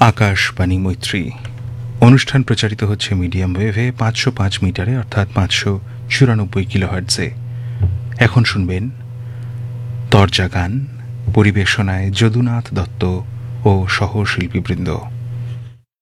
আকাশবাণী মৈত্রী অনুষ্ঠান প্রচারিত হচ্ছে মিডিয়াম ওয়েভে 505 মিটারে অর্থাৎ 594 কিলোহার্টজে। এখন শুনবেন দরজা গান, পরিবেশনায় যদুনাথ দত্ত ও সহশিল্পীবৃন্দ।